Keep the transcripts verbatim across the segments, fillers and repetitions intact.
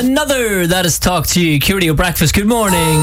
Another That Is Talk to You. Curio Breakfast, good morning.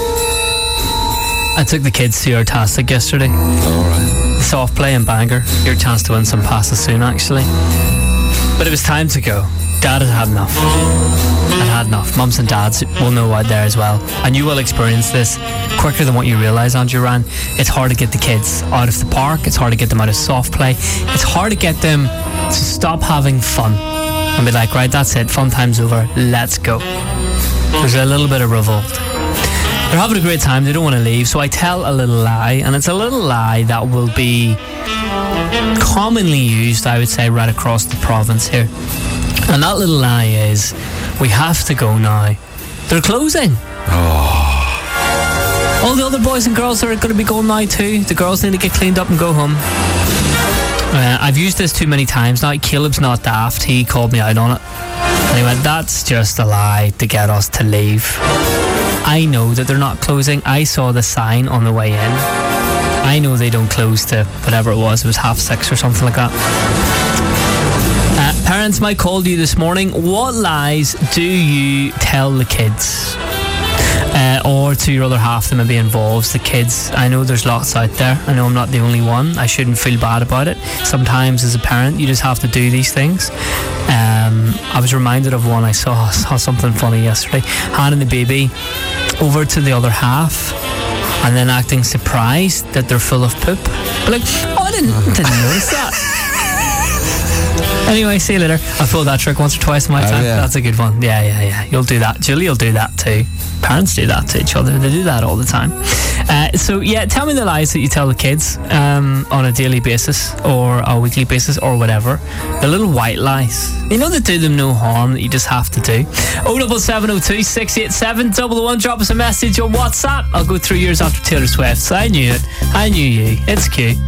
I took the kids to Eurtastic yesterday. Alright. Soft play and banger. Your chance to win some passes soon, actually. But it was time to go. Dad had had enough. I'd had enough. Mums and dads will know out there as well. And you will experience this quicker than what you realise, Andrew Ryan. It's hard to get the kids out of the park. It's hard to get them out of soft play. It's hard to get them to stop having fun and be like, right, that's it, fun time's over, let's go. There's a little bit of revolt. They're having a great time, they don't want to leave, so I tell a little lie, and it's a little lie that will be commonly used, I would say, right across the province here. And that little lie is, we have to go now. They're closing. Oh. All the other boys and girls are going to be going now too. The girls need to get cleaned up and go home. Uh, I've used this too many times now. Caleb's not daft. He called me out on it. And he went, that's just a lie to get us to leave. I know that they're not closing. I saw the sign on the way in. I know they don't close to whatever it was. It was half six or something like that. Uh, parents might call you this morning. What lies do you tell the kids? Uh, or to your other half that maybe involves the kids. I know there's lots out there. I know I'm not the only one. I shouldn't feel bad about it. Sometimes as a parent you just have to do these things. um, I was reminded of one. I saw, saw something funny yesterday, handing the baby over to the other half and then acting surprised that they're full of poop. Like, oh, I didn't, didn't notice that. Anyway, see you later. I pulled that trick once or twice in my Oh, time. yeah. That's a good one. Yeah, yeah, yeah. You'll do that. Julie will do that too. Parents do that to each other. They do that all the time. Uh, so, yeah, tell me the lies that you tell the kids um, on a daily basis or a weekly basis or whatever. The little white lies. You know that do them no harm, that you just have to do. oh seven seven oh two, six eight seven, one one. Drop us a message on WhatsApp. I'll go through yours after Taylor Swift. I knew it. I knew you. It's cute.